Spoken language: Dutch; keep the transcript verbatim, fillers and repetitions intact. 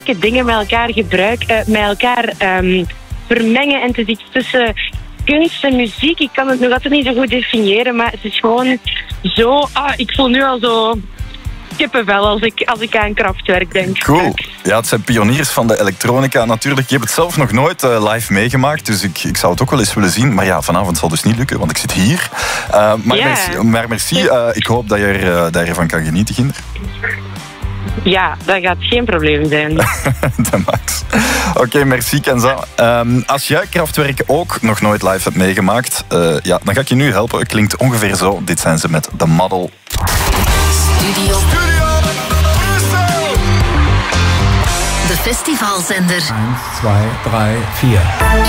dingen met elkaar gebruiken, uh, met elkaar um, vermengen. En het is iets tussen kunst en muziek. Ik kan het nog altijd niet zo goed definiëren, maar het is gewoon zo... Ah, ik voel nu al zo kippenvel als ik, als ik aan Kraftwerk denk. Cool. Ja, het zijn pioniers van de elektronica natuurlijk. Ik heb het zelf nog nooit uh, live meegemaakt, dus ik, ik zou het ook wel eens willen zien. Maar ja, vanavond zal dus niet lukken, want ik zit hier. Uh, maar, ja. merci, maar merci. Uh, ik hoop dat je, er, uh, dat je ervan kan genieten, Ginder. Ja, dat gaat geen probleem zijn. De max. Oké, okay, merci Kenza. Um, als jij Kraftwerk ook nog nooit live hebt meegemaakt, uh, ja, dan ga ik je nu helpen. Het klinkt ongeveer zo. Dit zijn ze met The Model. Studio. De festivalzender. eins, zwei, drei, vier.